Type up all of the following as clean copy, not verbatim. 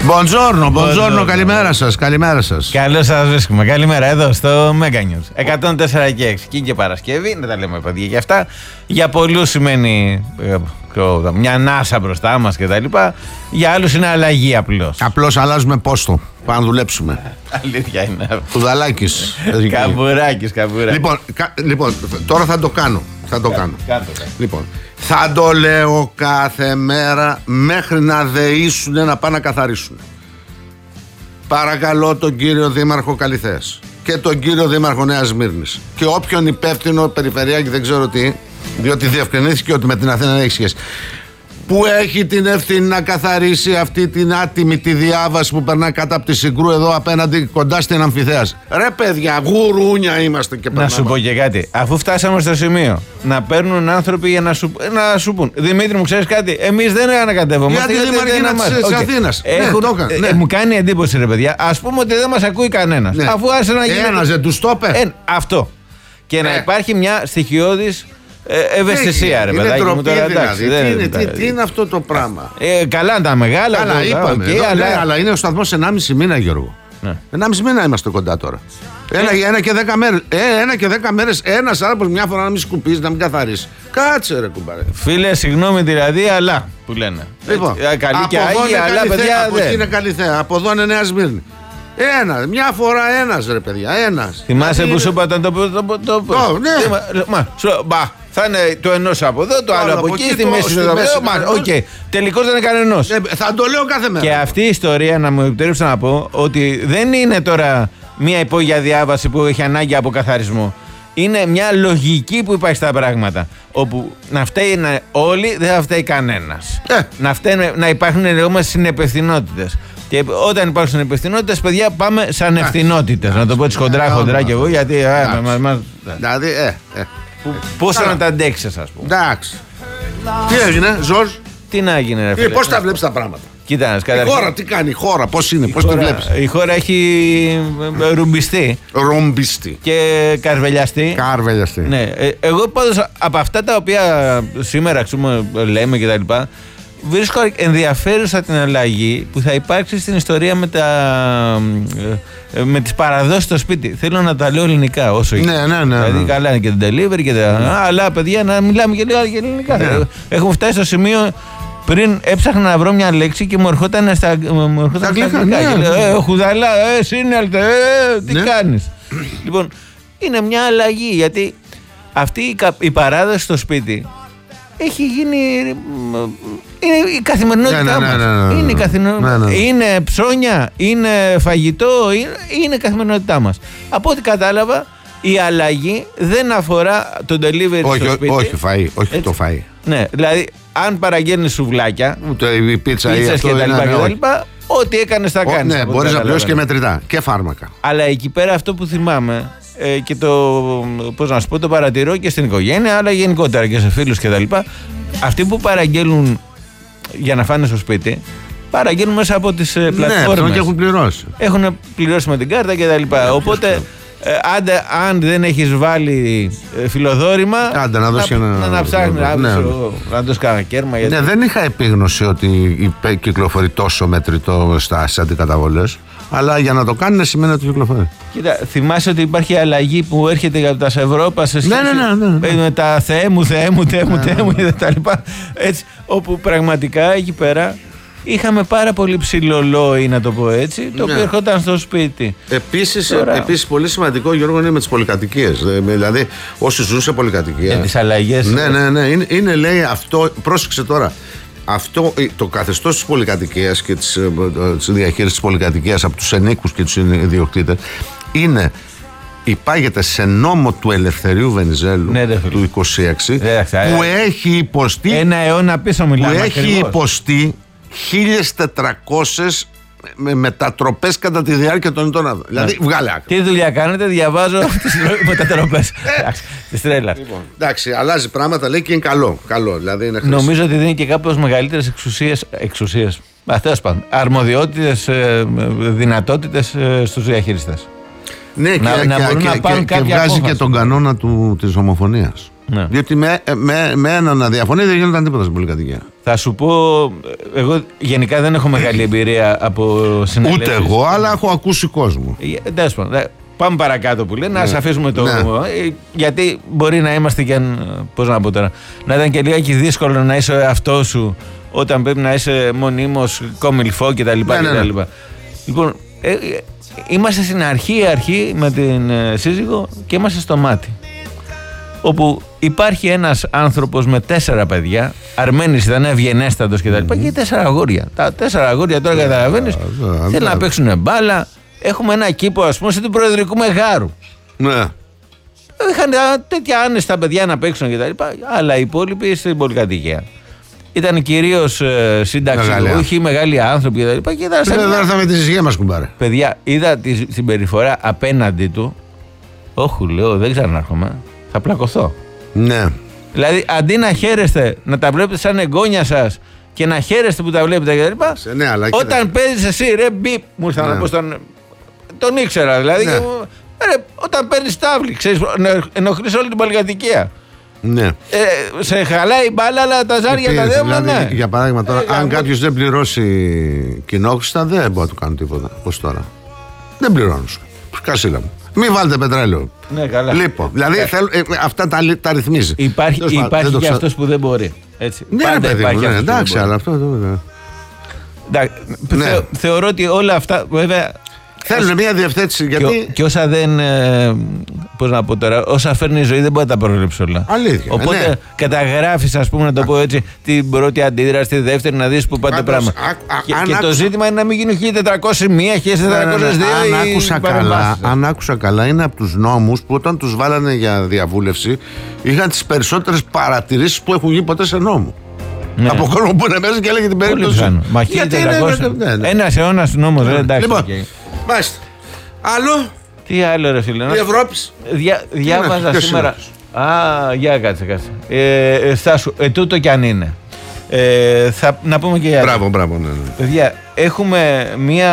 Μποντζόρνο, καλημέρα σας. Καλώς σας βρίσκουμε. Καλημέρα εδώ στο Mega News 104 και 6. Και Παρασκευή, να τα λέμε παιδιά και αυτά. Για πολλούς σημαίνει μια ανάσα μπροστά μας κτλ. Για άλλους είναι αλλαγή απλώς. Απλώς αλλάζουμε πόστο. Πάμε να δουλέψουμε. Αλήθεια είναι. Κουδαλάκης. Καμπουράκης. Λοιπόν, τώρα θα το κάνω. Λοιπόν, θα το λέω κάθε μέρα μέχρι να δεήσουν να πάνε να καθαρίσουν. Παρακαλώ τον κύριο Δήμαρχο Καλιθέας και τον κύριο Δήμαρχο Νέας Σμύρνης και όποιον υπεύθυνο περιφερειάρχη, δεν ξέρω τι, διότι διευκρινίστηκε ότι με την Αθήνα δεν έχει σχέση, που έχει την ευθύνη να καθαρίσει αυτή την άτιμη τη διάβαση που περνάει κάτω από τη Συγκρού εδώ απέναντι κοντά στην Αμφιθέας. Ρε παιδιά, γουρούνια είμαστε και περνάμε. Να σου πω και κάτι. Αφού φτάσαμε στο σημείο να παίρνουν άνθρωποι για να σου πούν, Δημήτρη μου, ξέρεις κάτι, εμείς δεν ανακατεύομαστε. Γιατί Δήμαρχη της Αθήνας. Μου κάνει εντύπωση ρε παιδιά, ας πούμε ότι δεν μας ακούει κανένας. Ναι. Αφού άσε να γίνει. Ένας δεν τους το είπε. Αυτό. Και να υπάρχει μια στοιχειώδης ευαισθησία, ρε παιδάκι μου τώρα. Τι είναι αυτό το πράγμα. Καλά τα μεγάλα. Καλά, είπαμε. Αλλά είναι ο σταθμός 1,5 μήνα, Γιώργο. 1,5 μήνα είμαστε κοντά τώρα. Ένα και 10 μέρες. Ένα και 10 μέρες ένας άνθρωπος μια φορά να μην σκουπίζει, να μην καθαρίσει. Κάτσε ρε κουμπάρε. Φίλε, συγγνώμη δηλαδή, αλλά που λένε. Λοιπόν, καλή και άγια, αλλά παιδιά. Από εκεί είναι Καλιθέα, από εδώ είναι Νέα Σμύρνη. Μια φορά ένας ρε παιδιά, ένας. Θυμάσαι που σου είπα το. Ναι. Θα είναι το ενός από εδώ, το άλλο από εκεί, στη μέση του εδώ. Οκ. Τελικώς δεν είναι κανενός. Θα το λέω κάθε μέρα. Και αυτή η ιστορία, να μου επιτρέψω να πω, ότι δεν είναι τώρα μια υπόγεια διάβαση που έχει ανάγκη από καθαρισμό. Είναι μια λογική που υπάρχει στα πράγματα. Όπου να φταίει όλοι, δεν θα φταίει κανένας. Να υπάρχουν συνεπευθυνότητες. Και όταν υπάρχουν συνεπευθυνότητες, παιδιά, πάμε σαν ευθυνότητες. Να το πω έτσι χοντρά κι εγώ, γιατί. Δηλαδή, Πώς να τα αντέξεις, ας πούμε. Εντάξει. Τι έγινε, Ζορζ? Τι να έγινε, ρε φίλε. Πώς τα βλέπεις τα πράγματα? Κοίτα, η χώρα τι κάνει, η χώρα πώς είναι, πώς τη βλέπεις? Η χώρα έχει ρουμπιστεί και καρβελιαστεί. Ναι. Εγώ πάντως από αυτά τα οποία σήμερα λέμε και τα λοιπά, βρίσκω ενδιαφέρουσα την αλλαγή που θα υπάρξει στην ιστορία με τις παραδόσεις στο σπίτι. Θέλω να τα λέω ελληνικά όσο είναι. Ναι. Δηλαδή καλά είναι και το delivery και τα. Αλλά παιδιά να μιλάμε και λίγο ελληνικά. Ναι. Έχουμε φτάσει στο σημείο. Πριν έψαχνα να βρω μια λέξη και μου ερχόταν στα αγγλικά. Χουδαλά, σύνελτε, τι κάνεις. Λοιπόν, είναι μια αλλαγή γιατί αυτή η παράδοση στο σπίτι έχει γίνει. Είναι η καθημερινότητά μας. Είναι η καθημερινότητα. Είναι ψώνια, είναι φαγητό, είναι η καθημερινότητά μας. Από ό,τι κατάλαβα, η αλλαγή δεν αφορά το delivery στο σπίτι. Όχι φαΐ, όχι το φαΐ. Ναι, δηλαδή αν παραγγέλνεις σουβλάκια, η πίτσα ή αυτό κτλ. Ό,τι έκανες θα κάνεις. Ναι, μπορείς να πληρώσεις και μετρητά και φάρμακα. Αλλά εκεί πέρα αυτό που θυμάμαι και πώς να σου πω, το παρατηρώ και στην οικογένεια, αλλά γενικότερα και σε φίλους κτλ. Αυτοί που παραγγέλνουν για να φάνε στο σπίτι, παραγγέλνουν μέσα από τις πλατφόρμες. Ναι, και έχουν πληρώσει. Έχουν πληρώσει με την κάρτα κτλ. Οπότε, αν δεν έχεις βάλει φιλοδόρημα, να ψάχνει να δώσει κανένα κέρμα. Ναι, δεν είχα επίγνωση ότι κυκλοφορεί τόσο μετρητό στις αντικαταβολές. Αλλά για να το κάνουν σημαίνει ότι κυκλοφορεί. Κοίτα, θυμάσαι ότι υπάρχει αλλαγή που έρχεται από τα Ευρώπα σε σχέση με τα Θεέ μου κτλ. Έτσι, όπου πραγματικά εκεί πέρα είχαμε πάρα πολύ ψηλό λόι, να το πω έτσι, το οποίο ερχόταν στο σπίτι. Επίσης πολύ σημαντικό, Γιώργο, είναι με τις πολυκατοικίες. Δηλαδή, όσοι ζουν σε πολυκατοικία. Τις αλλαγές. Ναι. Είναι, λέει αυτό, πρόσεξε τώρα. Αυτό το καθεστώς της πολυκατοικίας και της διαχείρισης της πολυκατοικίας από τους ενίκους και τους ιδιοκτήτες υπάγεται σε νόμο του Ελευθερίου Βενιζέλου του 26 που έχει υποστεί ένα αιώνα πίσω μιλάμε, που έχει υποστεί 1.400 μετατροπές κατά τη διάρκεια των ετών αυτών. Δηλαδή, βγάλε άκρη. Τι δουλειά κάνετε, διαβάζω τις μετατροπές της τρέλας. Εντάξει, αλλάζει πράγματα, λέει και είναι καλό. Δηλαδή είναι νομίζω ότι δίνει και κάπως μεγαλύτερες εξουσίες. Τέλος πάντων, αρμοδιότητες, δυνατότητες στους διαχειριστές. Ναι, και βγάζει και τον κανόνα της ομοφωνίας. Ναι. Διότι με έναν να διαφωνεί δεν γίνονταν τίποτα στην πολυκατοικία. Θα σου πω, εγώ γενικά δεν έχω μεγάλη εμπειρία από συνελεύσεις. Ούτε εγώ, αλλά έχω ακούσει κόσμο. Πάμε παρακάτω που λένε, ας αφήσουμε το. Γιατί μπορεί να είμαστε και πώς να πω τώρα, να ήταν και λίγα δύσκολο να είσαι ο εαυτός σου όταν πρέπει να είσαι μονίμως κομιλφό κτλ. Λοιπόν, είμαστε στην αρχή με την σύζυγο και είμαστε στο μάτι. Όπου υπάρχει ένας άνθρωπος με 4 παιδιά, Αρμένης ήταν, ευγενέστατος κτλ. Και 4 αγόρια. Τα 4 αγόρια τώρα καταλαβαίνεις, θέλουν να παίξουν μπάλα. Έχουμε ένα κήπο, ας πούμε, του Προεδρικού Μεγάρου. Ναι. Είχαν τέτοια άνεστα παιδιά να παίξουν κτλ. Αλλά οι υπόλοιποι στην πολυκατοικία. Ήταν κυρίως συνταξιούχοι, μεγάλοι άνθρωποι κτλ. Δεν ήρθαμε τη συζυγία μας, κουμπάρε. Παιδιά, είδα την συμπεριφορά απέναντι του. Όχι, λέω, δεν ξανάρχομαι. Θα πλακωθώ. Ναι. Δηλαδή, αντί να χαίρεστε, να τα βλέπετε σαν εγγόνια σας και να χαίρεστε που τα βλέπετε κτλ. Ναι, όταν παίζεις εσύ, ρε μπιπ, μου ήρθα να πω τον ήξερα δηλαδή. Ναι. Όταν παίρνεις τάβλη, ξέρεις, ενοχλείς όλη την πολυκατοικία. Ναι. Σε χαλάει η μπάλα, αλλά τα ζάρια τα δέμα, δηλαδή, ναι. Για παράδειγμα, τώρα, αν κάποιος δεν πληρώσει κοινόχρηστα, δεν μπορεί να του κάνουν τίποτα. Πώς τώρα. Δεν πληρώνουν. Κασίλα μου. Μην βάλετε πετρέλαιο. Ναι, καλά. Λοιπόν, δηλαδή αυτά τα ρυθμίζει. Υπάρχει και αυτός που δεν μπορεί. Έτσι. Ναι, πάντα παιδί υπάρχει μου, αυτός εντάξει, αλλά αυτό. Ναι. Θεωρώ ότι όλα αυτά, βέβαια. Θέλουν μια διευθέτηση. Γιατί... Και όσα δεν. Πώς να πω τώρα, όσα φέρνει η ζωή δεν μπορεί να τα προβλέψει όλα. Αλήθεια. Οπότε ναι. καταγράφεις, ας πούμε, να το πω έτσι, την πρώτη αντίδραση, τη δεύτερη, να δεις που πάει το πράγμα. Και το ζήτημα είναι να μην γίνει 1401, 1402. Αν άκουσα καλά, είναι από τους νόμους που όταν τους βάλανε για διαβούλευση είχαν τις περισσότερες παρατηρήσεις που έχουν γίνει ποτέ σε νόμο. Ναι. Από κόσμο που είναι μέσα και έλεγε την περίπτωση. Μα 1400. Ένας αιώνας νόμος, εντάξει. Λοιπόν, μάλιστα. Άλλο. Τι άλλο, ρε φίλε. Η Ευρώπη. Διάβαζα σήμερα. Για κάτσε. Στάσου, τούτο κι αν είναι. Να πούμε και για Μπράβο, ναι. Παιδιά, έχουμε μία.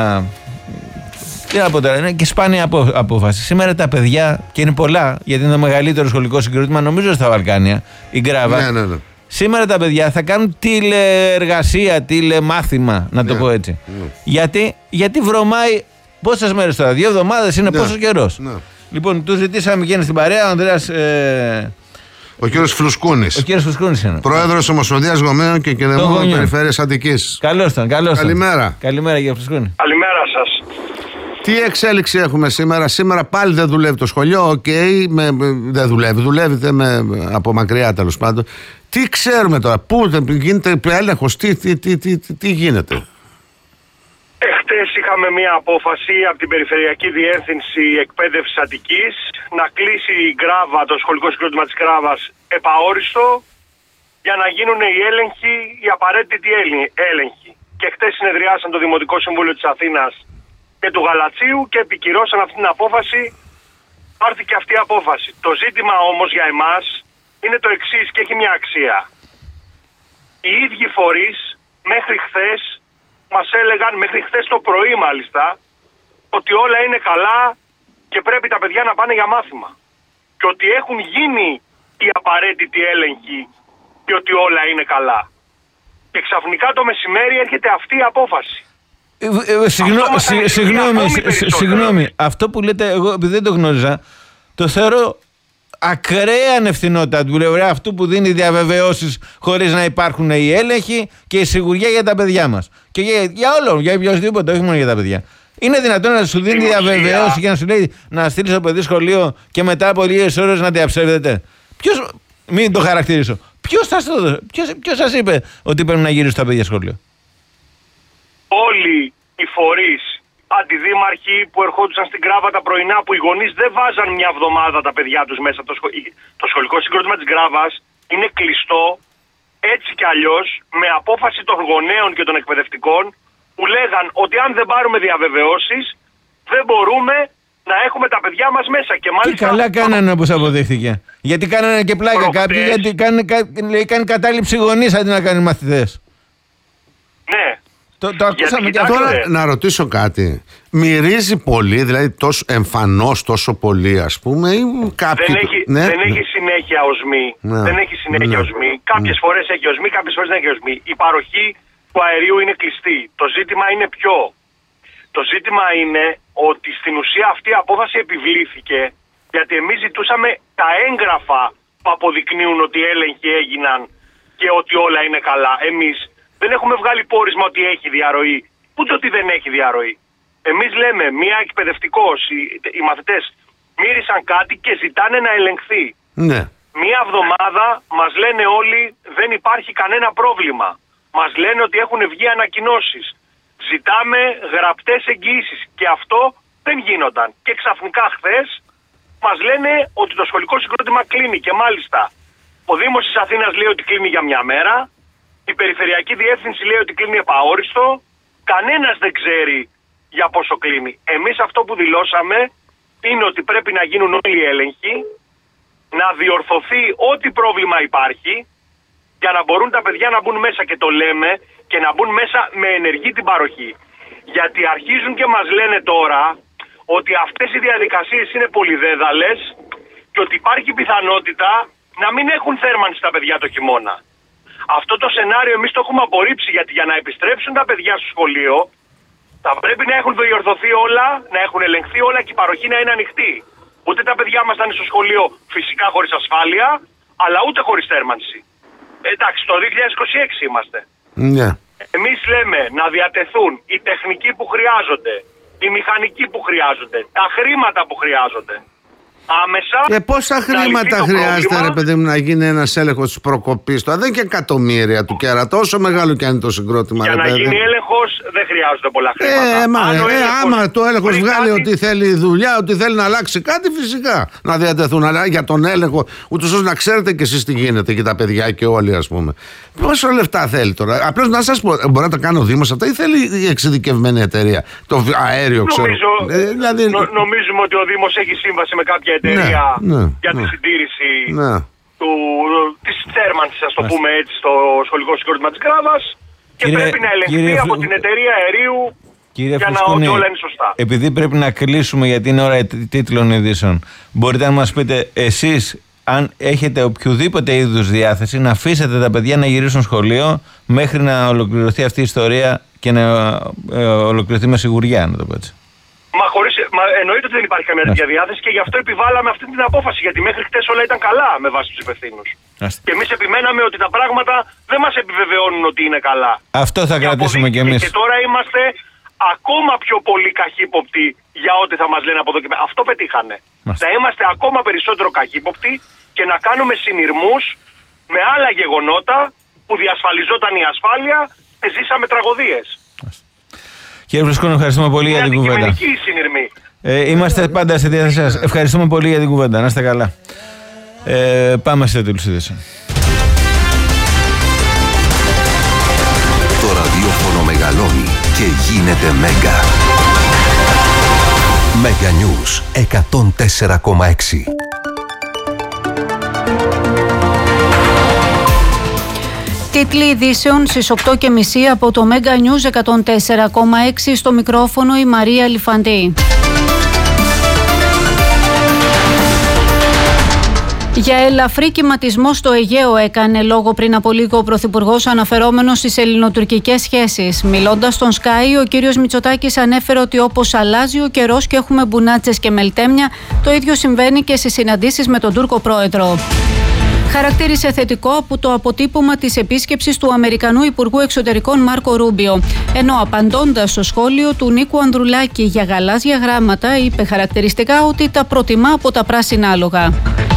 Τι να πω τώρα, είναι και σπάνια απόφαση. Σήμερα τα παιδιά, και είναι πολλά, γιατί είναι το μεγαλύτερο σχολικό συγκρότημα, νομίζω στα Βαλκάνια, η Γκράβα. Ναι. Σήμερα τα παιδιά θα κάνουν τηλεεργασία, τηλεμάθημα, να το πω έτσι. Γιατί βρωμάει. Πόσες μέρες τώρα, 2 εβδομάδες είναι, πόσο καιρός. Ναι. Λοιπόν, του ζητήσαμε, γίνει στην παρέα ο Ανδρέας. Ο κύριος Φλουσκούνης. Ο κύριος Φλουσκούνης είναι. Πρόεδρος Ομοσπονδίας Γονέων και Κοινωνικών Περιφέρειας Αττικής. Καλώς τον. Καλημέρα. Καλημέρα, κύριε Φλουσκούνη. Καλημέρα σας. Τι εξέλιξη έχουμε σήμερα? Σήμερα πάλι δεν δουλεύει το σχολείο. Δεν δουλεύει. Δουλεύει από μακριά, τέλος πάντων. Τι ξέρουμε τώρα, πού γίνεται έλεγχος, τι γίνεται? Εχθές είχαμε μία απόφαση από την Περιφερειακή Διεύθυνση Εκπαίδευσης Αττικής να κλείσει η Γκράβα, το σχολικό συγκρότημα της Γκράβας, επαόριστο για να γίνουν οι έλεγχοι, οι απαραίτητοι έλεγχοι. Και χτες συνεδριάσαν το Δημοτικό Συμβούλιο της Αθήνας και του Γαλατσίου και επικυρώσαν αυτή την απόφαση. Πάρθη και αυτή η απόφαση. Το ζήτημα όμως για εμάς είναι το εξής και έχει μια αξία. Οι ίδιοι φορείς μέχρι χθες μας έλεγαν, μέχρι χθες το πρωί μάλιστα, ότι όλα είναι καλά και πρέπει τα παιδιά να πάνε για μάθημα. Και ότι έχουν γίνει οι απαραίτητοι έλεγχοι και ότι όλα είναι καλά. Και ξαφνικά το μεσημέρι έρχεται αυτή η απόφαση. Συγγνώμη, αυτό που λέτε, εγώ επειδή δεν το γνώριζα, το θεωρώ ακραία ανευθυνότητα του πλευρά αυτού που δίνει διαβεβαιώσεις χωρίς να υπάρχουν οι έλεγχοι και η σιγουριά για τα παιδιά μας. Και για όλο, για οποιοδήποτε, όχι μόνο για τα παιδιά. Είναι δυνατόν να σου δίνει διαβεβαιώσεις και να σου λέει να στείλεις το παιδί σχολείο και μετά από λίγες ώρες να διαψεύδεται? Μην το χαρακτηρίσω. Ποιος σας είπε ότι πρέπει να γυρίσει τα παιδιά σχολείο? Όλοι οι φορείς, αντιδήμαρχοι που ερχόντουσαν στην Γκράβα τα πρωινά, που οι γονείς δεν βάζαν μια εβδομάδα τα παιδιά τους μέσα. Το σχολικό συγκρότημα της Γκράβας είναι κλειστό έτσι κι αλλιώς με απόφαση των γονέων και των εκπαιδευτικών που λέγαν ότι αν δεν πάρουμε διαβεβαιώσεις δεν μπορούμε να έχουμε τα παιδιά μας μέσα. Και μάλιστα. Και καλά κάνανε όπως αποδείχθηκε. Γιατί κάνανε και πλάκα κάποιοι, γιατί κάνει κατάληψη γονείς αντί να κάνουν μαθητές. Ναι. Το ακούσαμε και τώρα. Να ρωτήσω κάτι. Μυρίζει πολύ, δηλαδή τόσο εμφανώς τόσο πολύ, ας πούμε, ή κάποιοι... Δεν έχει συνέχεια οσμή. Ναι. Δεν έχει συνέχεια οσμή. Κάποιες φορές έχει οσμή, κάποιες φορές δεν έχει οσμή. Η παροχή του αερίου είναι κλειστή. Το ζήτημα είναι ποιο? Το ζήτημα είναι ότι στην ουσία αυτή η απόφαση επιβλήθηκε γιατί εμείς ζητούσαμε τα έγγραφα που αποδεικνύουν ότι οι έλεγχοι έγιναν και ότι όλα είναι καλά. Εμείς δεν έχουμε βγάλει πόρισμα ότι έχει διαρροή, ούτε ότι δεν έχει διαρροή. Εμείς λέμε, μία εκπαιδευτικός, οι μαθητές μύρισαν κάτι και ζητάνε να ελεγχθεί. Ναι. Μία εβδομάδα μας λένε όλοι δεν υπάρχει κανένα πρόβλημα. Μας λένε ότι έχουν βγει ανακοινώσεις. Ζητάμε γραπτές εγγυήσεις και αυτό δεν γίνονταν. Και ξαφνικά χθες μας λένε ότι το σχολικό συγκρότημα κλείνει και μάλιστα ο Δήμος της Αθήνας λέει ότι κλείνει για μια μέρα, η Περιφερειακή Διεύθυνση λέει ότι κλείνει επαόριστο, κανένας δεν ξέρει για πόσο κλείνει. Εμείς αυτό που δηλώσαμε είναι ότι πρέπει να γίνουν όλοι οι έλεγχοι, να διορθωθεί ό,τι πρόβλημα υπάρχει για να μπορούν τα παιδιά να μπουν μέσα και το λέμε και να μπουν μέσα με ενεργή την παροχή. Γιατί αρχίζουν και μας λένε τώρα ότι αυτές οι διαδικασίες είναι πολυδέδαλες και ότι υπάρχει πιθανότητα να μην έχουν θέρμανση τα παιδιά το χειμώνα. Αυτό το σενάριο εμείς το έχουμε απορρίψει γιατί για να επιστρέψουν τα παιδιά στο σχολείο θα πρέπει να έχουν διορθωθεί όλα, να έχουν ελεγχθεί όλα και η παροχή να είναι ανοιχτή. Ούτε τα παιδιά μας θα είναι στο σχολείο φυσικά χωρίς ασφάλεια, αλλά ούτε χωρίς θέρμανση. Εντάξει, το 2026 είμαστε. Ναι. Εμείς λέμε να διατεθούν οι τεχνικοί που χρειάζονται, οι μηχανικοί που χρειάζονται, τα χρήματα που χρειάζονται. Άμεσα. Πόσα χρήματα χρειάζεται, ρε παιδί μου, να γίνει ένας έλεγχος της προκοπής? Τώρα δεν είναι και εκατομμύρια του κέρατο, όσο μεγάλο και αν είναι το συγκρότημα. Για να γίνει έλεγχος δεν χρειάζονται πολλά χρήματα. Άμα το έλεγχος βγάλει ότι θέλει δουλειά, ότι θέλει να αλλάξει κάτι, φυσικά να διατεθούν. Αλλά για τον έλεγχο, ούτως ώστε να ξέρετε κι εσείς τι γίνεται και τα παιδιά και όλοι, ας πούμε. Πόσα λεφτά θέλει τώρα? Απλώς να σας πω, μπορεί να τα κάνει ο Δήμος αυτά ή θέλει η εξειδικευμένη εταιρεία? Το αέριο, ξέρω. Νομίζουμε ότι ο Δήμος έχει σύμβαση με κάποια εταιρεία για τη συντήρηση της θέρμανσης, ας το πούμε έτσι, στο σχολικό συγκρότημα της Κράβας και πρέπει να ελεγχθεί από την εταιρεία αερίου για να ότι όλα είναι σωστά. Επειδή πρέπει να κλείσουμε γιατί είναι ώρα τίτλων ειδήσεων, μπορείτε να μας πείτε εσείς αν έχετε οποιοδήποτε είδους διάθεση να αφήσετε τα παιδιά να γυρίσουν σχολείο μέχρι να ολοκληρωθεί αυτή η ιστορία και να ολοκληρωθεί με σιγουριά, να το πω έτσι? Εννοείται ότι δεν υπάρχει καμία τέτοια διάθεση και γι' αυτό επιβάλαμε αυτή την απόφαση. Γιατί μέχρι χτες όλα ήταν καλά με βάση τους υπευθύνους. Και εμείς επιμέναμε ότι τα πράγματα δεν μας επιβεβαιώνουν ότι είναι καλά. Αυτό θα κρατήσουμε κι εμείς. Και τώρα είμαστε ακόμα πιο πολύ καχύποπτοι για ό,τι θα μας λένε από εδώ και πέρα. Αυτό πετύχανε. Θα είμαστε ακόμα περισσότερο καχύποπτοι και να κάνουμε συνειρμούς με άλλα γεγονότα που διασφαλιζόταν η ασφάλεια και ζήσαμε τραγωδίες. Κύριε Φλεσκόνη, ευχαριστούμε πολύ για την κουβέντα. Είμαστε πάντα στη διάθεσή σας. Ευχαριστούμε πολύ για την κουβέντα. Να είστε καλά. Πάμε σε τίτλους ειδήσεων. Το ραδιόφωνο μεγαλώνει και γίνεται μέγα. Μέγα News 104,6. Τίτλοι ειδήσεων στις 8.30 από το Mega News 104,6. Στο μικρόφωνο η Μαρία Λιφαντή. Για ελαφρύ κυματισμό στο Αιγαίο έκανε λόγο πριν από λίγο ο Πρωθυπουργός αναφερόμενος στις ελληνοτουρκικές σχέσεις. Μιλώντας στον Sky, ο κύριος Μητσοτάκης ανέφερε ότι όπως αλλάζει ο καιρός και έχουμε μπουνάτσες και μελτέμια, το ίδιο συμβαίνει και στις συναντήσεις με τον Τούρκο πρόεδρο. Χαρακτήρισε θετικό από το αποτύπωμα της επίσκεψης του Αμερικανού Υπουργού Εξωτερικών Μάρκο Ρούμπιο. Ενώ απαντώντας στο σχόλιο του Νίκου Ανδρουλάκη για γαλάζια γράμματα, είπε χαρακτηριστικά ότι τα προτιμά από τα πράσινα άλογα.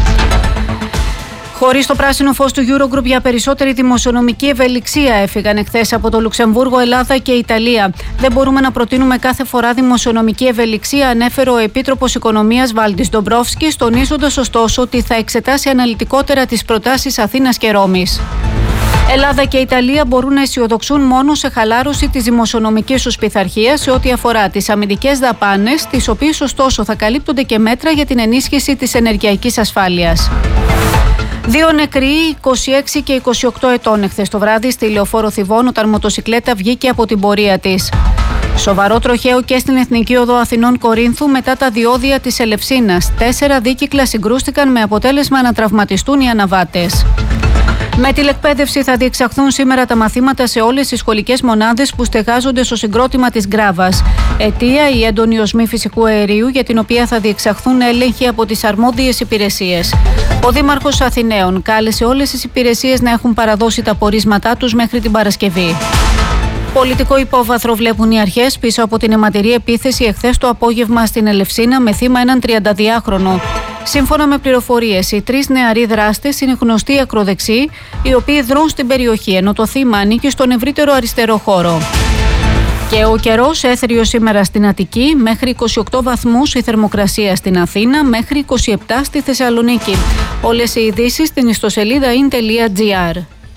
Χωρίς το πράσινο φως του Eurogroup για περισσότερη δημοσιονομική ευελιξία έφυγαν εχθές από το Λουξεμβούργο, Ελλάδα και Ιταλία. Δεν μπορούμε να προτείνουμε κάθε φορά δημοσιονομική ευελιξία, ανέφερε ο Επίτροπος Οικονομίας Βάλτης Ντομπρόφσκης, τονίζοντας ωστόσο ότι θα εξετάσει αναλυτικότερα τις προτάσεις Αθήνας και Ρώμης. Ελλάδα και Ιταλία μπορούν να αισιοδοξούν μόνο σε χαλάρωση της δημοσιονομικής τους πειθαρχίας σε ό,τι αφορά τις αμυντικές δαπάνες, τις οποίες ωστόσο θα καλύπτονται και μέτρα για την ενίσχυση της ενεργειακής ασφάλειας. 2 νεκροί, 26 και 28 ετών εχθές το βράδυ στη Λεωφόρο Θηβών όταν μοτοσικλέτα βγήκε από την πορεία της. Σοβαρό τροχαίο και στην Εθνική Οδό Αθηνών Κορίνθου μετά τα διόδια της Ελευσίνας. 4 δίκυκλα συγκρούστηκαν με αποτέλεσμα να τραυματιστούν οι αναβάτες. Με τηλεκπαίδευση θα διεξαχθούν σήμερα τα μαθήματα σε όλες τις σχολικές μονάδες που στεγάζονται στο συγκρότημα της Γκράβας. Αιτία η έντονη οσμή φυσικού αερίου για την οποία θα διεξαχθούν έλεγχοι από τις αρμόδιες υπηρεσίες. Ο Δήμαρχος Αθηναίων κάλεσε όλες τις υπηρεσίες να έχουν παραδώσει τα πορίσματά τους μέχρι την Παρασκευή. Πολιτικό υπόβαθρο βλέπουν οι αρχές πίσω από την αιματηρή επίθεση εχθές το απόγευμα στην Ελευσίνα με θύμα έναν 32χρονο. Σύμφωνα με πληροφορίες, οι 3 νεαροί δράστες είναι γνωστοί ακροδεξιοί, οι οποίοι δρούν στην περιοχή, ενώ το θύμα ανήκει στον ευρύτερο αριστερό χώρο. Και ο καιρός έθριο σήμερα στην Αττική, μέχρι 28 βαθμούς η θερμοκρασία στην Αθήνα, μέχρι 27 στη Θεσσαλονίκη. Όλες οι ειδήσεις στην ιστοσελίδα in.gr.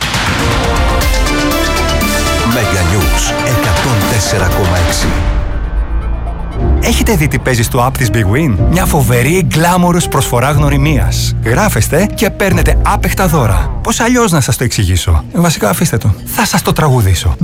Mega News 104,6. Έχετε δει τι παίζει στο app της Big Win? Μια φοβερή γκλάμορους προσφορά γνωριμίας. Γράφεστε και παίρνετε άπεχτα δώρα. Πώς αλλιώς να σας το εξηγήσω? Βασικά αφήστε το. Θα σας το τραγουδήσω.